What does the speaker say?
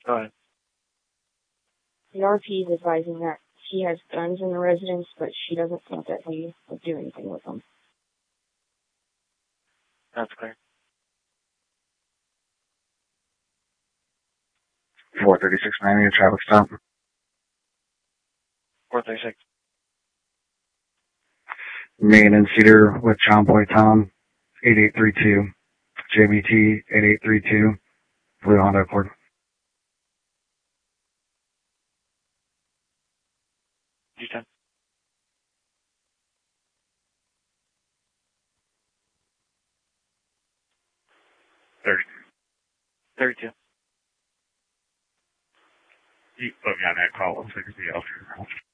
Go ahead. The RP is advising that he has guns in the residence, but she doesn't think that he would do anything with them. That's clear. 436 Miami, a traffic stop. 436. Main and Cedar with John Boy Tom, 8832. JBT, 8832. Blue Honda Accord. G10. 32. You put me on that call. Looks like it's the